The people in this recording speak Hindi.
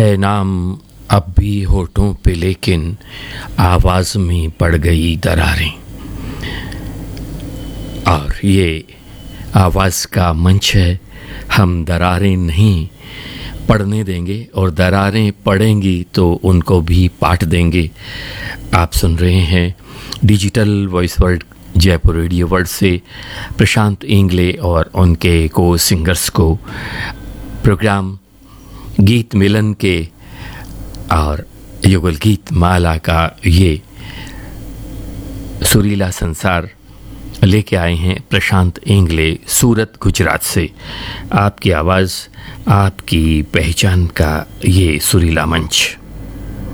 है नाम अब भी होठों पे, लेकिन आवाज़ में पड़ गई दरारें। और ये आवाज़ का मंच है, हम दरारें नहीं पढ़ने देंगे और दरारें पड़ेंगी तो उनको भी पाट देंगे। आप सुन रहे हैं digital voice world Jaipur radio world से प्रशांत इंगले और उनके को सिंगर्स को प्रोग्राम गीत मिलन के और युगल गीत माला का ये सुरीला संसार लेके आए हैं प्रशांत इंगले सूरत गुजरात से। आपकी आवाज़ आपकी पहचान का ये सुरीला मंच।